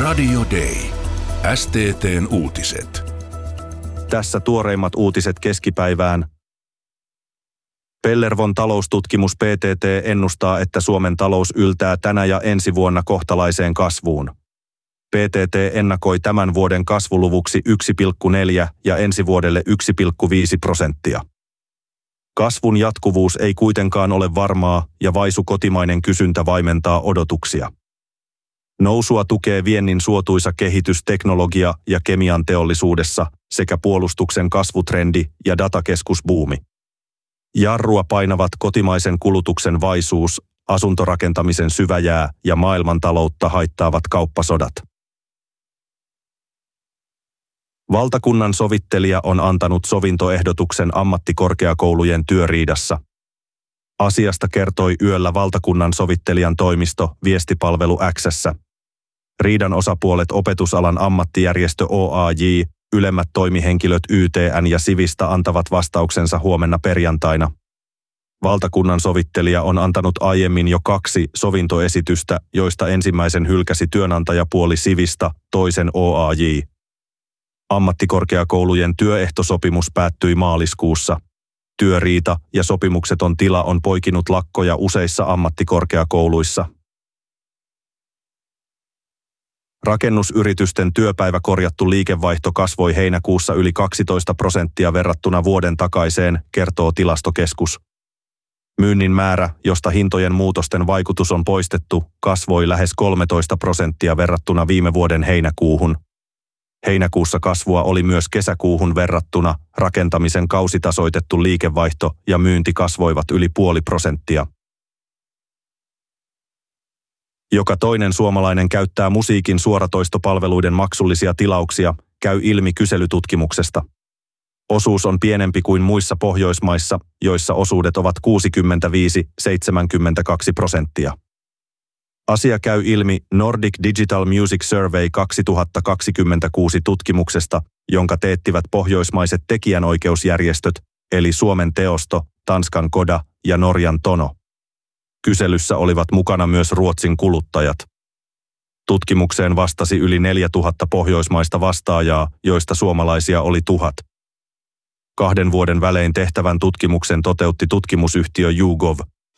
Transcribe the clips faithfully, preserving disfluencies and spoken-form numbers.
Radio Day. S T T:n uutiset. Tässä tuoreimmat uutiset keskipäivään. Pellervon taloustutkimus P T T ennustaa, että Suomen talous yltää tänä ja ensi vuonna kohtalaiseen kasvuun. P T T ennakoi tämän vuoden kasvuluvuksi yksi pilkku neljä ja ensi vuodelle yksi pilkku viisi prosenttia. Kasvun jatkuvuus ei kuitenkaan ole varmaa ja vaisu kotimainen kysyntä vaimentaa odotuksia. Nousua tukee viennin suotuisa kehitys teknologia- ja kemian teollisuudessa sekä puolustuksen kasvutrendi ja datakeskusbuumi. Jarrua painavat kotimaisen kulutuksen vaisuus, asuntorakentamisen syväjää ja maailmantaloutta haittaavat kauppasodat. Valtakunnan sovittelija on antanut sovintoehdotuksen ammattikorkeakoulujen työriidassa. Asiasta kertoi yöllä valtakunnan sovittelijan toimisto Viestipalvelu X:ssä. Riidan osapuolet opetusalan ammattijärjestö O A J, ylemmät toimihenkilöt Y T N ja Sivista antavat vastauksensa huomenna perjantaina. Valtakunnan sovittelija on antanut aiemmin jo kaksi sovintoesitystä, joista ensimmäisen hylkäsi työnantajapuoli Sivista, toisen O A J. Ammattikorkeakoulujen työehtosopimus päättyi maaliskuussa. Työriita ja sopimukseton tila on poikinut lakkoja useissa ammattikorkeakouluissa. Rakennusyritysten työpäiväkorjattu liikevaihto kasvoi heinäkuussa yli kaksitoista prosenttia verrattuna vuoden takaiseen, kertoo Tilastokeskus. Myynnin määrä, josta hintojen muutosten vaikutus on poistettu, kasvoi lähes kolmetoista prosenttia verrattuna viime vuoden heinäkuuhun. Heinäkuussa kasvua oli myös kesäkuuhun verrattuna, rakentamisen kausitasoitettu liikevaihto ja myynti kasvoivat yli puoli prosenttia. Joka toinen suomalainen käyttää musiikin suoratoistopalveluiden maksullisia tilauksia, käy ilmi kyselytutkimuksesta. Osuus on pienempi kuin muissa Pohjoismaissa, joissa osuudet ovat kuusikymmentäviisi seitsemänkymmentäkaksi prosenttia. Asia käy ilmi Nordic Digital Music Survey kaksituhattakaksikymmentäkuusi tutkimuksesta, jonka teettivät pohjoismaiset tekijänoikeusjärjestöt, eli Suomen Teosto, Tanskan Koda ja Norjan Tono. Kyselyssä olivat mukana myös Ruotsin kuluttajat. Tutkimukseen vastasi yli neljätuhatta pohjoismaista vastaajaa, joista suomalaisia oli tuhat. Kahden vuoden välein tehtävän tutkimuksen toteutti tutkimusyhtiö YouGov.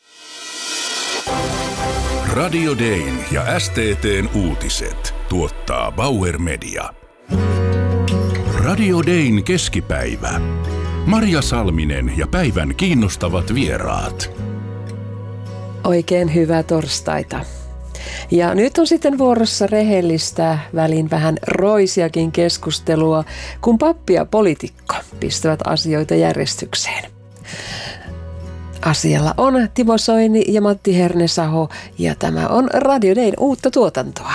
Radio Dayn ja S T T:n uutiset tuottaa Bauer Media. Radio Dayn keskipäivä. Marja Salminen ja päivän kiinnostavat vieraat. Oikein hyvää torstaita. Ja nyt on sitten vuorossa rehellistä, välin vähän roisiakin keskustelua, kun pappi ja poliitikko pistävät asioita järjestykseen. Asialla on Timo Soini ja Matti Hernesaho, ja tämä on Radio Dayn uutta tuotantoa.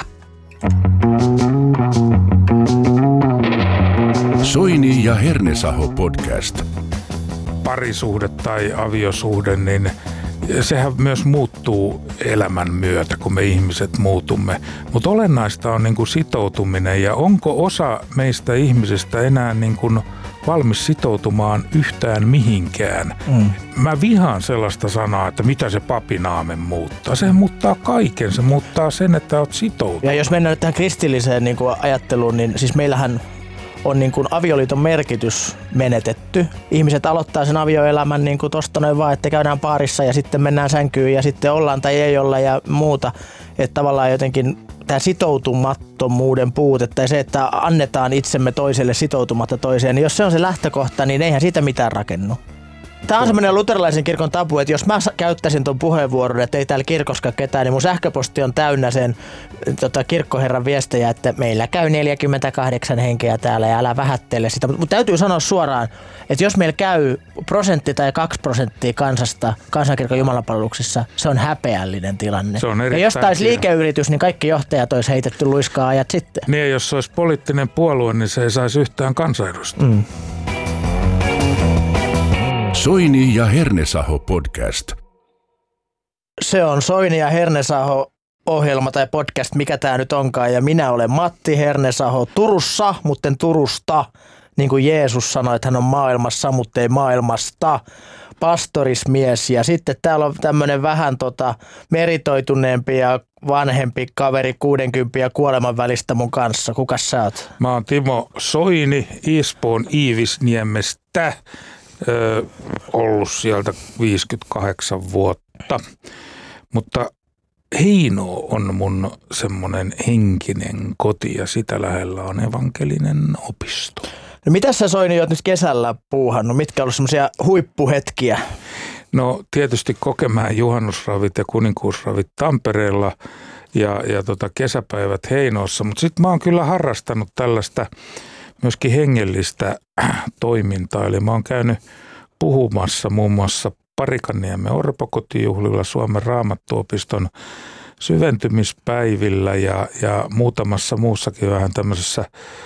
Soini ja Hernesaho podcast. Parisuhde tai aviosuhde, niin sehän myös muuttuu elämän myötä, kun me ihmiset muutumme. Mutta olennaista on niin kuin sitoutuminen, ja onko osa meistä ihmisistä enää niin kuin valmis sitoutumaan yhtään mihinkään. Mm. Mä vihaan sellaista sanaa, että mitä se papinaamen muuttaa. Se muuttaa kaiken. Se muuttaa sen, että oot sitoutunut. Ja jos mennään nyt tähän kristilliseen niin kuin ajatteluun, niin siis meillähän on niin kuin avioliiton merkitys menetetty. Ihmiset aloittaa sen avioelämän niin kuin tosta noin vaan, että käydään paarissa ja sitten mennään sänkyyn ja sitten ollaan tai ei olla ja muuta. Että tavallaan jotenkin tämä sitoutumattomuuden puute tai se, että annetaan itsemme toiselle sitoutumatta toiseen, niin jos se on se lähtökohta, niin eihän siitä mitään rakennu. Tämä on semmoinen luterilaisen kirkon tabu, että jos mä käyttäisin ton puheenvuoron, että ei täällä kirkoskaan ketään, niin mun sähköposti on täynnä sen tota, kirkkoherran viestejä, että meillä käy neljäkymmentäkahdeksan henkeä täällä ja älä vähättele sitä. Mutta täytyy sanoa suoraan, että jos meillä käy prosentti tai kaksi prosenttia kansasta kansankirkon jumalanpalveluksissa, se on häpeällinen tilanne. Se on ja jos taisi liikeyritys, niin kaikki johtajat olisi heitetty luiskaa ajat sitten. Niin, jos se olisi poliittinen puolue, niin se ei saisi yhtään kansanedustajaa. Mm. Soini ja Hernesaho podcast. Se on Soini ja Hernesaho ohjelma tai podcast, mikä tämä nyt onkaan. Ja minä olen Matti Hernesaho Turussa, mutten Turusta. Niin kuin Jeesus sanoi, että hän on maailmassa, mutta ei maailmasta. pastorismies ja sitten täällä on tämmöinen vähän tota meritoituneempi ja vanhempi kaveri kuudenkymmenen ja kuoleman välistä mun kanssa. Kukas sä oot? Mä oon Timo Soini Espoon Iivisniemestä, ö, ollut sieltä viisikymmentäkahdeksan vuotta, mutta Heinoo on mun semmoinen henkinen koti ja sitä lähellä on evankelinen opisto. No mitä sä Soini oot nyt kesällä puuhannut? Mitkä on ollut semmoisia huippuhetkiä? No tietysti Kokemäen juhannusravit ja kuninkuusravit Tampereella ja, ja tota kesäpäivät Heinoossa, mutta sitten mä oon kyllä harrastanut tällaista myöskin hengellistä toimintaa. Eli mä oon käynyt puhumassa muun muassa Parikanniemen orpokotijuhlilla, Suomen Raamattuopiston syventymispäivillä ja, ja muutamassa muussakin vähän tämmöisessä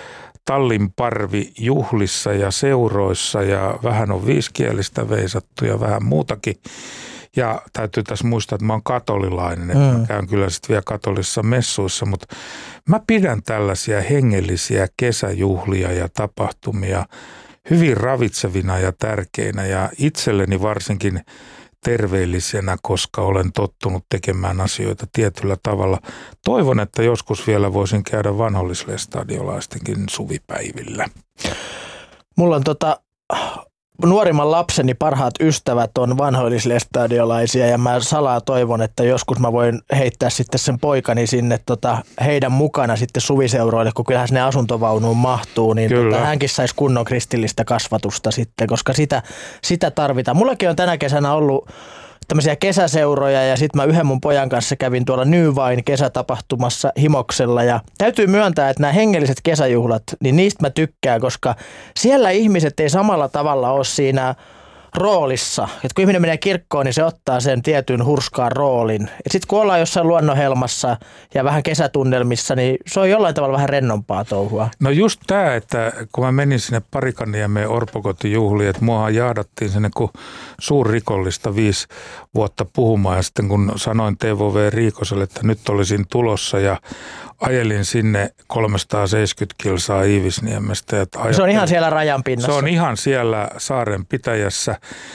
Tallinparvi-juhlissa ja seuroissa ja vähän on viisikielistä veisattu ja vähän muutakin. Ja täytyy tässä muistaa, että mä oon katolilainen, että mm. mä käyn kyllä sitten vielä katolisissa messuissa, mutta mä pidän tällaisia hengellisiä kesäjuhlia ja tapahtumia hyvin ravitsevina ja tärkeinä ja itselleni varsinkin terveellisenä, koska olen tottunut tekemään asioita tietyllä tavalla. Toivon, että joskus vielä voisin käydä vanhollislestadiolaistenkin suvipäivillä. Mulla on tota, nuorimman lapseni parhaat ystävät on vanhoillislestadiolaisia ja mä salaa toivon, että joskus mä voin heittää sitten sen poikani sinne tota, heidän mukana sitten suviseuroille, kun kyllähän sinne asuntovaunuun mahtuu, niin tota, hänkin saisi kunnon kristillistä kasvatusta sitten, koska sitä, sitä tarvitaan. Mullakin on tänä kesänä ollut tämmöisiä kesäseuroja ja sitten mä yhden mun pojan kanssa kävin tuolla Nyvain kesätapahtumassa Himoksella ja täytyy myöntää, että nämä hengelliset kesäjuhlat, niin niistä mä tykkään, koska siellä ihmiset ei samalla tavalla ole siinä roolissa. Et kun ihminen menee kirkkoon, niin se ottaa sen tietyn hurskaan roolin. Sitten kun ollaan jossain luonnonhelmassa ja vähän kesätunnelmissa, niin se on jollain tavalla vähän rennompaa touhua. No just tämä, että kun mä menin sinne Parikanniemen orpokotijuhliin, että muahan jahdattiin sinne kuin suurrikollista viisi vuotta puhumaan. Ja sitten kun sanoin T V V Riikoselle, että nyt olisin tulossa ja ajelin sinne kolmesataaseitsemänkymmentä kilsaa Iivisniemestä. Ja se on ihan siellä rajan pinnassa. Se on ihan siellä saaren pitäjässä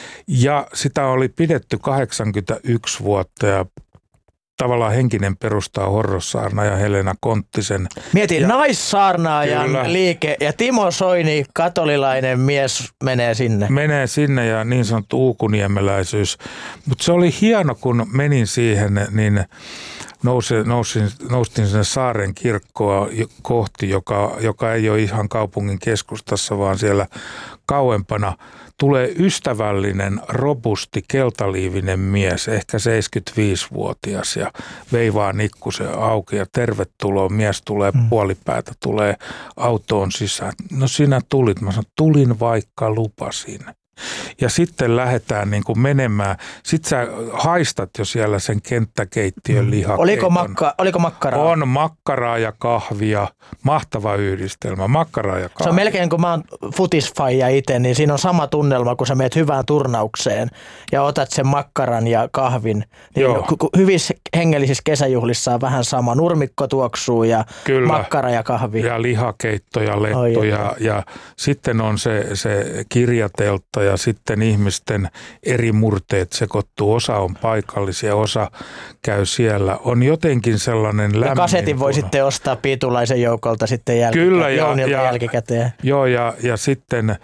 ja sitä oli pidetty kahdeksankymmentäyksi vuotta ja tavallaan henkinen perustaa Horrossaarna ja Helena Konttisen. Mietin, ja naissaarnaajan kyllä. liike ja Timo Soini, katolilainen mies, menee sinne. Menee sinne ja niin sanottu uukuniemeläisyys. Mutta se oli hieno, kun menin siihen, niin nousin, nousin, noustin sinne saaren kirkkoa kohti, joka, joka ei ole ihan kaupungin keskustassa, vaan siellä kauempana. Tulee ystävällinen, robusti, keltaliivinen mies, ehkä seitsemänkymmentäviisivuotias ja veivaa nikkusen auki ja tervetuloa. Mies tulee hmm. puolipäätä, tulee autoon sisään. No sinä tulit. Mä sanoin, tulin vaikka lupasin. Ja sitten lähdetään niin kuin menemään. Sitten sä haistat jo siellä sen kenttäkeittiön lihakeiton. Oliko, makka, oliko makkaraa? On makkaraa ja kahvia. Mahtava yhdistelmä. Makkaraa ja kahvia. Se on melkein kun mä oon futisfaija itse, niin siinä on sama tunnelma, kun sä meet hyvään turnaukseen ja otat sen makkaran ja kahvin. Niin hyvissä hengellisissä kesäjuhlissa on vähän sama. Nurmikko tuoksuu ja kyllä. Makkara ja kahvi. Ja lihakeitto ja letto. Oi, ja, ja sitten on se, se kirjateltta ja sitten ihmisten eri murteet sekoittuu. Osa on paikallisia, osa käy siellä. On jotenkin sellainen lämmin. Ja kasetin voi sitten ostaa piitulaisen joukolta sitten jälkikäteen. Kyllä, ja, ja, jälkikäteen. Joo, ja, ja sitten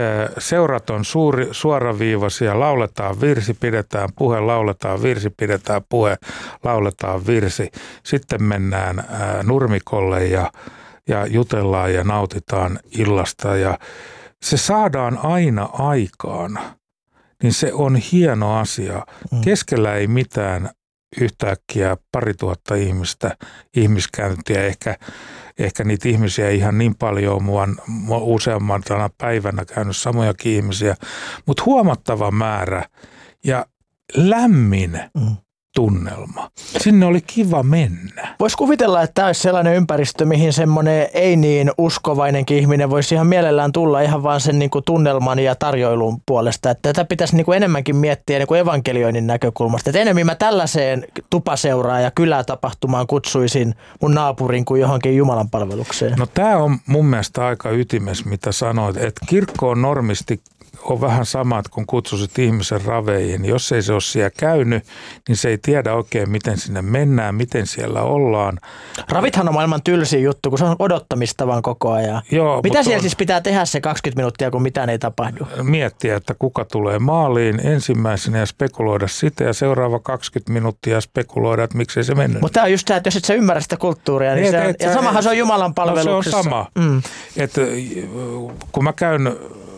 seurat on suuri, suoraviivaisia. Lauletaan virsi, pidetään puhe, lauletaan virsi, pidetään puhe, lauletaan virsi. Sitten mennään ää, nurmikolle ja, ja jutellaan ja nautitaan illasta ja se saadaan aina aikaan, niin se on hieno asia. Keskellä ei mitään yhtäkkiä pari tuhatta ihmistä, ihmiskäyntiä, ehkä, ehkä niitä ihmisiä ei ihan niin paljon, vaan useammantana päivänä käynyt samojakin ihmisiä, mutta huomattava määrä ja lämmin, mm. tunnelma. Sinne oli kiva mennä. Voisi kuvitella, että tämä olisi sellainen ympäristö, mihin semmoinen ei niin uskovainenkin ihminen voisi ihan mielellään tulla ihan vaan sen niin kuin tunnelman ja tarjoilun puolesta. Että tätä pitäisi niin kuin enemmänkin miettiä niin kuin evankelioinnin näkökulmasta. Että enemmän mä tällaiseen tupaseuraan ja kylätapahtumaan kutsuisin mun naapurin kuin johonkin Jumalan palvelukseen. No tämä on mun mielestä aika ytimes, mitä sanoit, että kirkko on normisti on vähän sama, että kun kutsusit ihmisen raveihin, niin jos ei se ole siellä käynyt, niin se ei tiedä oikein, miten sinne mennään, miten siellä ollaan. Ravithan on maailman tylsin juttu, kun se on odottamista vaan koko ajan. Joo, mitä siellä on, siis pitää tehdä se kaksikymmentä minuuttia, kun mitään ei tapahdu? Miettiä, että kuka tulee maaliin ensimmäisenä ja spekuloida sitä ja seuraava kaksikymmentä minuuttia spekuloida, että miksei se mennyt. Mutta tämä on just tämä, että jos et sä ymmärrä sitä kulttuuria, niin et, se on, et, ja samahan et, se on Jumalan palveluksessa. No se on sama. Mm. Että kun mä käyn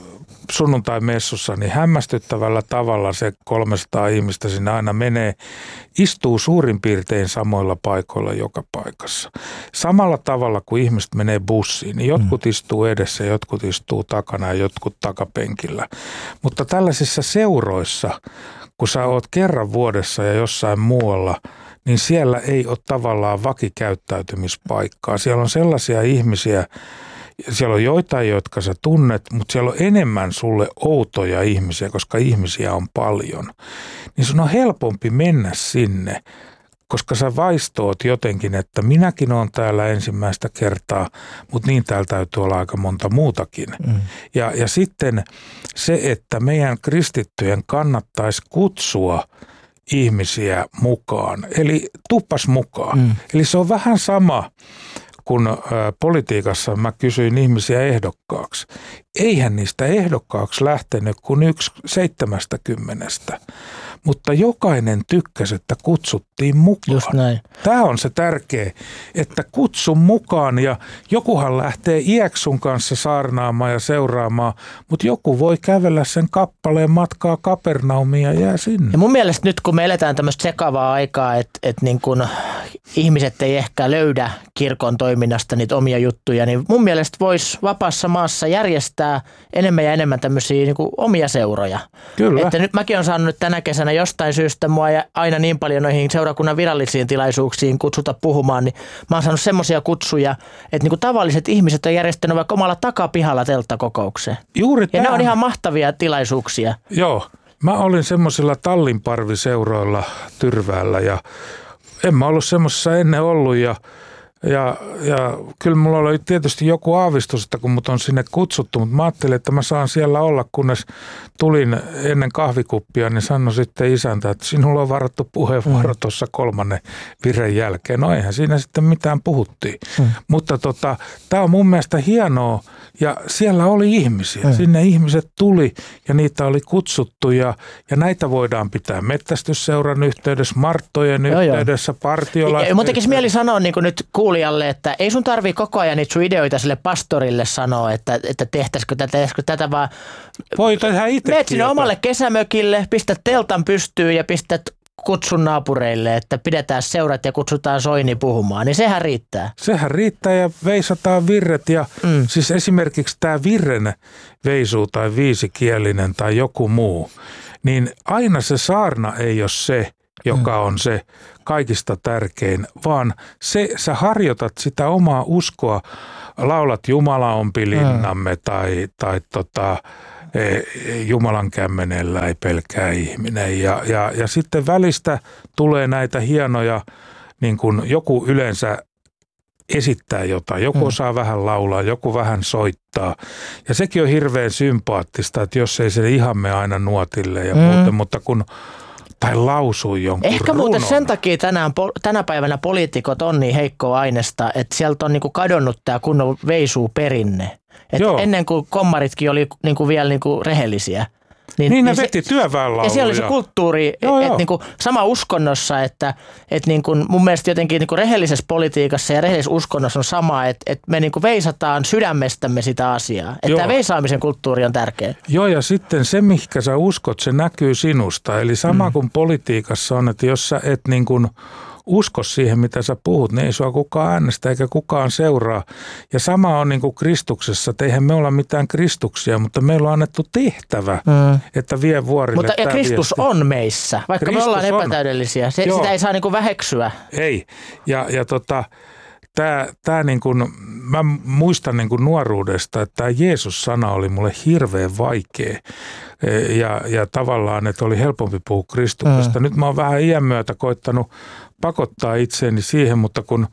sunnuntai-messussa, niin hämmästyttävällä tavalla se kolmesataa ihmistä sinne aina menee, istuu suurin piirtein samoilla paikoilla joka paikassa. Samalla tavalla kuin ihmiset menee bussiin, niin jotkut mm. istuu edessä, jotkut istuu takana ja jotkut takapenkillä. Mutta tällaisissa seuroissa, kun sä oot kerran vuodessa ja jossain muualla, niin siellä ei ole tavallaan vakikäyttäytymispaikkaa. Siellä on sellaisia ihmisiä, siellä on joitain, jotka sä tunnet, mutta siellä on enemmän sulle outoja ihmisiä, koska ihmisiä on paljon. Niin sun on helpompi mennä sinne, koska sä vaistoot jotenkin, että minäkin olen täällä ensimmäistä kertaa, mutta niin täällä täytyy olla aika monta muutakin. Mm. Ja, ja sitten se, että meidän kristittyjen kannattaisi kutsua ihmisiä mukaan, eli tuppas mukaan. Mm. Eli se on vähän sama, kun politiikassa mä kysyin ihmisiä ehdokkaaksi. Eihän niistä ehdokkaaksi lähtenyt kuin yksi seitsemästäkymmenestä, mutta jokainen tykkäsi, että kutsuttiin mukaan. Just näin. Tämä on se tärkeä, että kutsun mukaan ja jokuhan lähtee iäksun kanssa saarnaamaan ja seuraamaan, mutta joku voi kävellä sen kappaleen matkaa Kapernaumiin ja jää sinne. Ja mun mielestä nyt kun me eletään tämmöistä sekavaa aikaa, että, että niin kun ihmiset ei ehkä löydä kirkon toiminnasta niitä omia juttuja, niin mun mielestä voisi vapaassa maassa järjestää enemmän ja enemmän tämmöisiä niin kuin omia seuroja. Kyllä. Että nyt mäkin olen saanut nyt tänä kesänä jostain syystä mua ja aina niin paljon noihin seurakunnan virallisiin tilaisuuksiin kutsuta puhumaan, niin mä oon saanut semmoisia kutsuja, että niin kuin tavalliset ihmiset on järjestänyt vaikka omalla takapihalla telttakokoukseen. Juuri ja tämän. ne on ihan mahtavia tilaisuuksia. Joo. Mä olin semmoisilla tallinparviseuroilla Tyrväällä ja en mä ollut semmoisessa ennen ollut ja Ja, ja kyllä mulla oli tietysti joku aavistus, että kun mut on sinne kutsuttu, mutta mä ajattelin, että mä saan siellä olla, kunnes tulin ennen kahvikuppia, niin sanoi sitten isäntä, että sinulla on varattu puheenvuoro mm. tuossa kolmannen viren jälkeen. No eihän siinä sitten mitään puhuttiin, mm. mutta tota, tämä on mun mielestä hienoa ja siellä oli ihmisiä. Mm. Sinne ihmiset tuli ja niitä oli kutsuttu ja, ja näitä voidaan pitää metsästysseuran yhteydessä, Marttojen joo, yhteydessä, partiolaisten. Mun tekisi mieli sanoa niin kuin nyt kuulijalle, että ei sun tarvii koko ajan niitä sun ideoita sille pastorille sanoa, että, että tehtäisikö tätä, tehtäisikö tätä, vaan voi tehdä itsekin. Meet sinne omalle kesämökille, pistät teltan pystyyn ja pistät kutsun naapureille, että pidetään seurat ja kutsutaan Soini puhumaan, niin sehän riittää. Sehän riittää ja veisataan virret ja mm. siis esimerkiksi tämä virren veisu tai viisikielinen tai joku muu, niin aina se saarna ei ole se, joka on se kaikista tärkein, vaan se, sä harjoitat sitä omaa uskoa, laulat Jumala on pilinnamme tai, tai tota, Jumalan kämmenellä ei pelkää ihminen ja, ja, ja sitten välistä tulee näitä hienoja, niin kuin joku yleensä esittää jotain, joku hmm. osaa vähän laulaa, joku vähän soittaa ja sekin on hirveän sympaattista, että jos ei se ihan mene aina nuotille ja hmm. muuten, mutta kun tai lausuu jonkun Ehkä runon. Muuten sen takia tänään, tänä päivänä poliitikot on niin heikkoa aineesta, että sieltä on niinku kadonnut tämä kunnon veisuu-perinne. Ennen kuin kommaritkin oli niinku vielä niinku rehellisiä. Niin, niin ne niin veti työväenlauluja. Ja siellä oli se kulttuuri, että niinku sama uskonnossa, että et niinku mun mielestä jotenkin niinku rehellisessä politiikassa ja rehellisessä uskonnossa on sama, että et me niinku veisataan sydämestämme sitä asiaa. Että tämä veisaamisen kulttuuri on tärkeä. Joo, ja sitten se, mihinkä sä uskot, se näkyy sinusta. Eli sama mm. kuin politiikassa on, että jos sä et niinku usko siihen, mitä sä puhut, niin ei sua kukaan äänestä eikä kukaan seuraa. Ja sama on niin kuin Kristuksessa, että eihän me olla mitään Kristuksia, mutta meillä on annettu tehtävä, mm. että vie vuorille. Mutta ja Kristus viesti. On meissä, vaikka Kristus me ollaan epätäydellisiä. Se, sitä ei saa niin kuin väheksyä. Ei, ja, ja tota... Tämä, tämä niin kuin, mä muistan niin kuin nuoruudesta, että tämä Jeesus-sana oli mulle hirveän vaikea ja, ja tavallaan, että oli helpompi puhua Kristuksesta. Mm. Nyt mä oon vähän iän myötä koittanut pakottaa itseäni siihen, mutta kun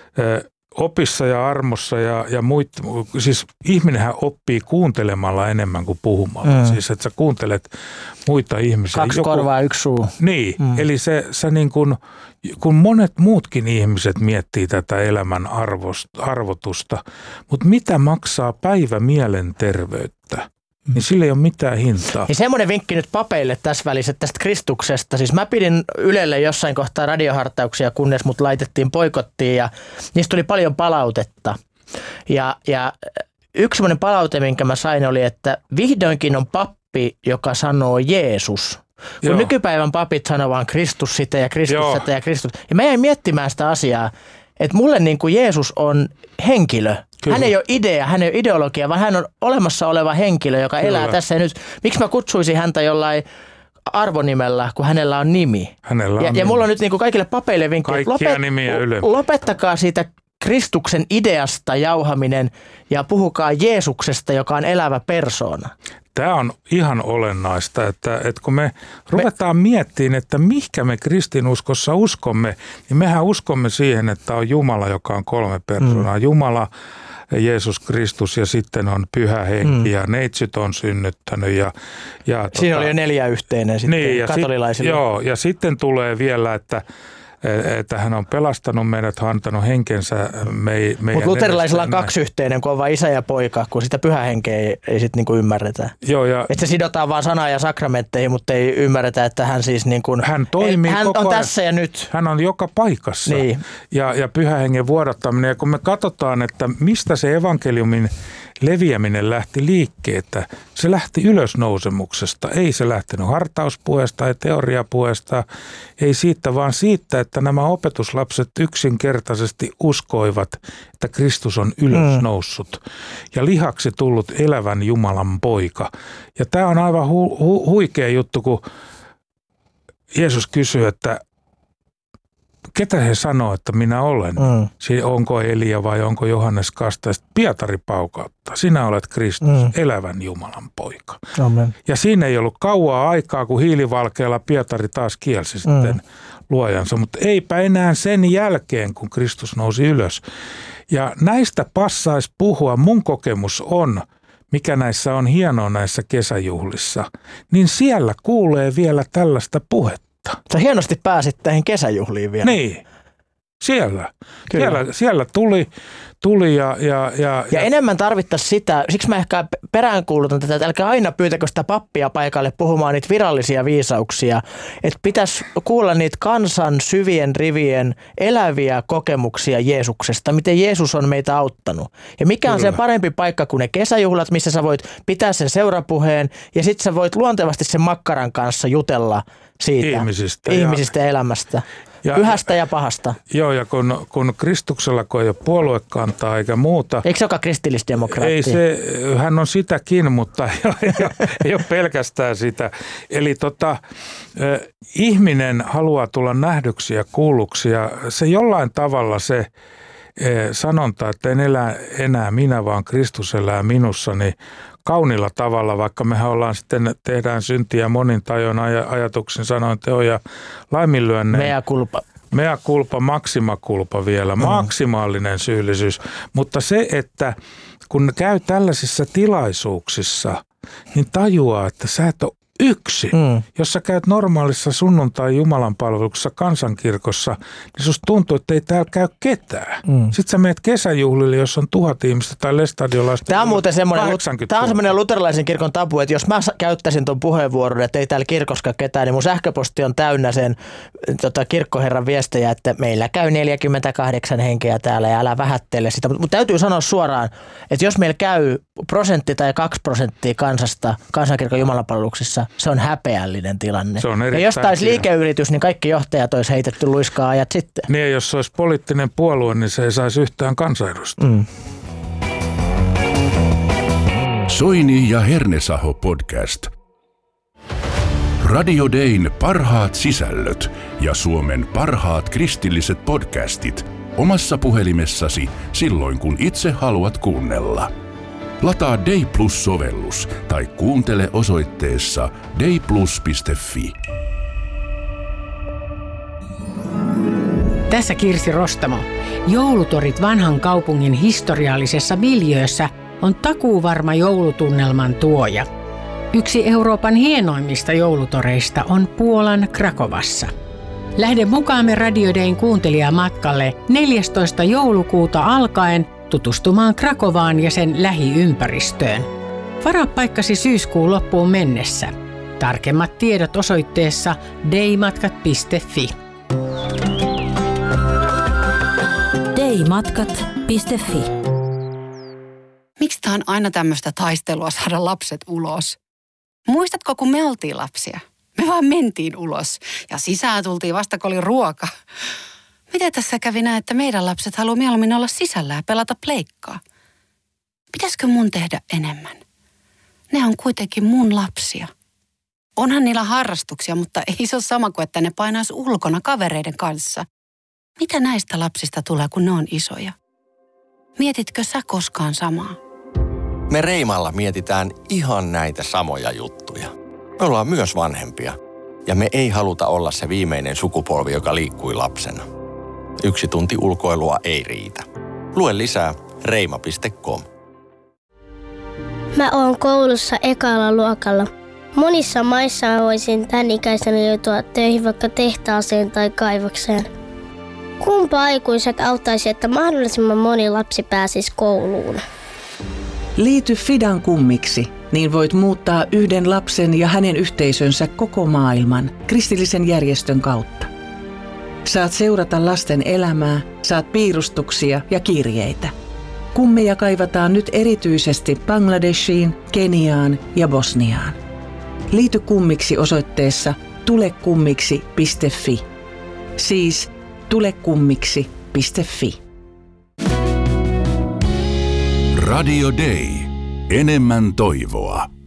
opissa ja armossa ja, ja muit, siis ihminenhän oppii kuuntelemalla enemmän kuin puhumalla. Mm. Siis että sä kuuntelet muita ihmisiä. Kaksi Joku, korvaa, yksi suu. Niin, mm. eli se, se niin kuin, kun monet muutkin ihmiset miettii tätä elämän arvosta, arvotusta, mutta mitä maksaa päivä mielenterveyttä? Niin sillä ei ole mitään hintaa. Niin semmoinen vinkki nyt papeille tässä välissä tästä Kristuksesta. Siis mä pidin Ylelle jossain kohtaa radiohartauksia, kunnes mut laitettiin poikottiin ja niistä tuli paljon palautetta. Ja, ja yksi semmoinen palaute, minkä mä sain oli, että vihdoinkin on pappi, joka sanoo Jeesus. Kun Joo. nykypäivän papit sanoo vaan Kristus sitä ja Kristus Joo. sitä ja Kristus. Ja mä jäin miettimään sitä asiaa, että mulle niin kuin Jeesus on henkilö. Kyllä. Hän ei ole idea, hän ei ole ideologia, vaan hän on olemassa oleva henkilö, joka Kyllä. elää tässä ja nyt. Miksi mä kutsuisin häntä jollain arvonimellä, kun hänellä on nimi? Hänellä on ja, nimi. Ja mulla on nyt niin kuin kaikille papeille vinkki, että lopet, lopettakaa siitä Kristuksen ideasta jauhaminen ja puhukaa Jeesuksesta, joka on elävä persoona. Tämä on ihan olennaista, että, että kun me ruvetaan me... miettimään, että mihinkä me kristinuskossa uskomme, niin mehän uskomme siihen, että on Jumala, joka on kolme persoonaa. Mm. Jumala, Jeesus Kristus ja sitten on Pyhä Henki mm. ja neitsyt on synnyttänyt. Ja, ja, Siinä tota, oli jo neljä yhteinen sitten niin, katolilaisille. Sit, joo, ja sitten tulee vielä, että että hän on pelastanut meidät, hän on antanut henkensä me, meidän. Mutta luterilaisilla on kaksi yhteinen, kun on vain isä ja poika, kun sitä pyhä henkeä ei, ei sitten niinku ymmärretä. Joo, ja että se sidotaan vaan sanaa ja sakramentteihin, mutta ei ymmärretä, että hän siis niin kuin, hän toimii hän koko on ajan. tässä ja nyt. Hän on joka paikassa. Niin. Ja, ja pyhä hengen vuodattaminen. Ja kun me katsotaan, että mistä se evankeliumin leviäminen lähti liikkeelle, se lähti ylösnousemuksesta. Ei se lähtenyt hartauspuheesta, ei teoriapuheesta, ei siitä, vaan siitä, että nämä opetuslapset yksinkertaisesti uskoivat, että Kristus on ylösnoussut mm. ja lihaksi tullut elävän Jumalan poika. Ja tämä on aivan hu- hu- huikea juttu, kun Jeesus kysyy, että ketä he sanoo, että minä olen? Mm. Onko Elia vai onko Johannes Kastaja? Pietari paukauttaa. Sinä olet Kristus, mm. elävän Jumalan poika. Amen. Ja siinä ei ollut kauaa aikaa, kun hiilivalkealla Pietari taas kielsi sitten mm. luojansa. Mutta eipä enää sen jälkeen, kun Kristus nousi ylös. Ja näistä passaisi puhua. Mun kokemus on, mikä näissä on hienoa näissä kesäjuhlissa, niin siellä kuulee vielä tällaista puhetta. Sä hienosti pääsit tähän kesäjuhliin vielä. Niin, siellä. Siellä, siellä tuli, tuli ja, ja, ja, ja... Ja enemmän tarvittaisiin sitä, siksi mä ehkä peräänkuulutan tätä, että älkää aina pyytäkö sitä pappia paikalle puhumaan niitä virallisia viisauksia. Että pitäisi kuulla niitä kansan syvien rivien eläviä kokemuksia Jeesuksesta, miten Jeesus on meitä auttanut. Ja mikä on Kyllä. se parempi paikka kuin ne kesäjuhlat, missä sä voit pitää sen seurapuheen ja sit sä voit luontevasti sen makkaran kanssa jutella siitä ihmisistä, ihmisistä ja elämästä. Ja, pyhästä ja pahasta. Joo, ja kun, kun Kristuksella kun ei ole puoluekantaa eikä muuta. Eikö se olekaan kristillisdemokraatti? Ei se, hän on sitäkin, mutta ei, ei ole pelkästään sitä. Eli tota, ihminen haluaa tulla nähdyksi ja kuulluksi ja se jollain tavalla se sanonta, että en elä enää minä, vaan Kristus elää minussa, niin kaunilla tavalla, vaikka mehän ollaan sitten, tehdään syntiä monin tajon ajatuksin, sanoin teon ja laiminlyönneen. Mea culpa. Mea culpa, maxima culpa vielä, mm. maksimaalinen syyllisyys. Mutta se, että kun käy tällaisissa tilaisuuksissa, niin tajuaa, että sä et ole yksi. Mm. Jos sä käyt normaalissa sunnuntai Jumalan palveluksessa kansankirkossa, niin susta tuntuu, että ei täällä käy ketään. Mm. Sitten sä meet kesäjuhlille, jos on tuhat ihmistä tai lestadiolaista. Tämä on muuten semmoinen, tämä on semmoinen luterilaisen kirkon tabu, että jos mä käyttäisin ton puheenvuoron, että ei täällä kirkossa ketään, niin mun sähköposti on täynnä sen tota, kirkkoherran viestejä, että meillä käy neljäkymmentäkahdeksan henkeä täällä ja älä vähättele sitä. Mutta täytyy sanoa suoraan, että jos meillä käy prosentti tai kaksi prosenttia kansasta kansankirkon jumalanpalveluksissa, Suomessa. Se on häpeällinen tilanne. Se on ja jos taisi kiinni. liikeyritys, niin kaikki johtajat olisi heitetty luiskaa ajat sitten. Niin, jos se olisi poliittinen puolue, niin se ei saisi yhtään kansanedustajaa. Mm. Soini ja Hernesaho podcast. Radio Dayn parhaat sisällöt ja Suomen parhaat kristilliset podcastit omassa puhelimessasi silloin, kun itse haluat kuunnella. Lataa Day Plus-sovellus tai kuuntele osoitteessa dayplus piste fi. Tässä Kirsi Rostamo. Joulutorit vanhan kaupungin historiallisessa miljöössä on takuuvarma joulutunnelman tuoja. Yksi Euroopan hienoimmista joulutoreista on Puolan Krakovassa. Lähde mukaamme Radio Dayn kuuntelijamatkalle neljästoista joulukuuta alkaen tutustumaan Krakovaan ja sen lähiympäristöön. Varaa paikkasi syyskuun loppuun mennessä. Tarkemmat tiedot osoitteessa daymatkat piste fi. daymatkat piste fi. Miksi tää on aina tämmöistä taistelua saada lapset ulos? Muistatko, kun me oltiin lapsia? Me vaan mentiin ulos ja sisään tultiin vasta, kun oli ruoka. Miten tässä kävi näin, että meidän lapset haluaa mieluummin olla sisällä ja pelata pleikkaa? Pitäisikö mun tehdä enemmän? Ne on kuitenkin mun lapsia. Onhan niillä harrastuksia, mutta ei se ole sama kuin, että ne painaisi ulkona kavereiden kanssa. Mitä näistä lapsista tulee, kun ne on isoja? Mietitkö sä koskaan samaa? Me Reimalla mietitään ihan näitä samoja juttuja. Me ollaan myös vanhempia ja me ei haluta olla se viimeinen sukupolvi, joka liikkui lapsena. Yksi tunti ulkoilua ei riitä. Lue lisää reima piste com. Mä oon koulussa ekalla luokalla. Monissa maissa mä voisin tän ikäisenä joutua töihin vaikka tehtaaseen tai kaivokseen. Kumpa aikuiset auttaisi, että mahdollisimman moni lapsi pääsisi kouluun? Liity Fidan kummiksi, niin voit muuttaa yhden lapsen ja hänen yhteisönsä koko maailman kristillisen järjestön kautta. Saat seurata lasten elämää, saat piirustuksia ja kirjeitä. Kummeja kaivataan nyt erityisesti Bangladeshiin, Keniaan ja Bosniaan. Liity kummiksi osoitteessa tulekummiksi piste fi. Siis tulekummiksi piste fi. Radio Day. Enemmän toivoa.